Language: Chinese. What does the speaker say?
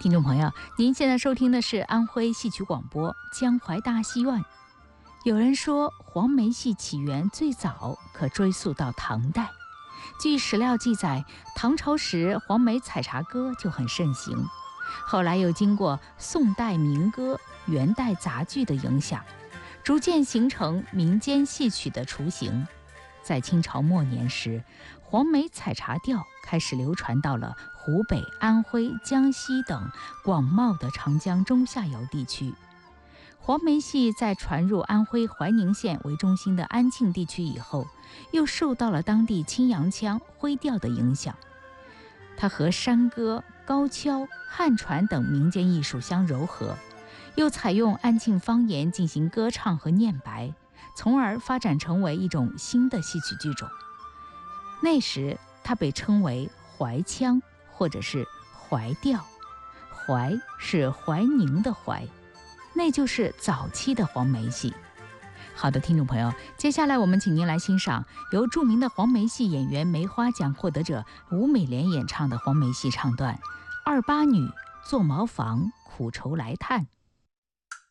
听众朋友，您现在收听的是安徽戏曲广播江淮大戏院。有人说，黄梅戏起源最早可追溯到唐代。据史料记载，唐朝时黄梅采茶歌就很盛行，后来又经过宋代民歌、元代杂剧的影响，逐渐形成民间戏曲的雏形。在清朝末年时，黄梅采茶调开始流传到了湖北、安徽、江西等广袤的长江中下游地区。黄梅戏在传入安徽怀宁县为中心的安庆地区以后，又受到了当地青阳腔、徽调的影响。它和山歌、高跷、汉传等民间艺术相糅合，又采用安庆方言进行歌唱和念白，从而发展成为一种新的戏曲剧种。那时它被称为怀腔或者是怀调，怀是怀宁的怀，那就是早期的黄梅戏。好的，听众朋友，接下来我们请您来欣赏由著名的黄梅戏演员梅花奖获得者吴美莲演唱的黄梅戏唱段《二八女做茅房苦愁来叹》。